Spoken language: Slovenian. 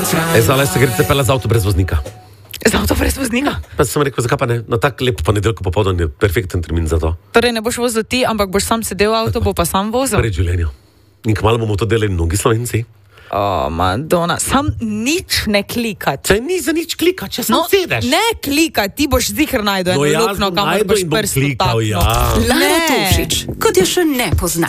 Zdaj se greste pela z avto brez voznika. Z avto brez voznika? Pa sem rekel, zakaj pa ne? Na tak lep ponedeljko popoldan je perfekten termin za to. Torej ne boš vozil ti, ampak boš sam sedel v avto, bo pa sam vozil? Pred življenjem. In kmalu bomo to delali mnogi Slovenci. O, Madonna, sam nič ne klikat. Če ni za nič klikat, če sam sedeš. Ne klikat, ti boš zikr najdu eno lukno, kamor boš prst vtaknil. Ja. Lana Tomšič, kot je še ne pozna.